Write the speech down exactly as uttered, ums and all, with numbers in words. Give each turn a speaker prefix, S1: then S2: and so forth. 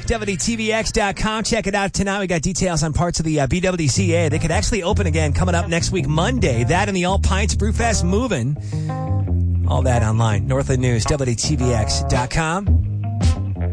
S1: W T V X dot com. Check it out tonight. We got details on parts of the uh, B W C A. They could actually open again coming up next week, Monday. That and the All Pints Brewfest moving. All that online. Northland News, W T V X dot com.